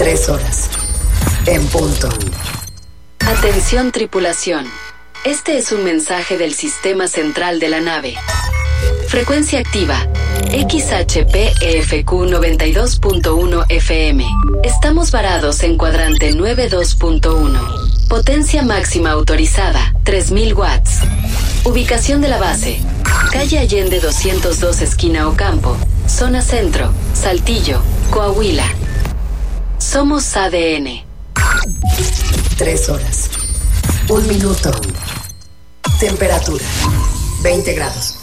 3 horas. En punto. Atención tripulación. Este es un mensaje del sistema central de la nave. Frecuencia activa. XHPEFQ 92.1 FM. Estamos varados en cuadrante 92.1. Potencia máxima autorizada, 3000 watts. Ubicación de la base. Calle Allende 202 esquina Ocampo. Zona Centro, Saltillo, Coahuila. Somos ADN. 3 horas. 1 minuto. Temperatura, 20 grados.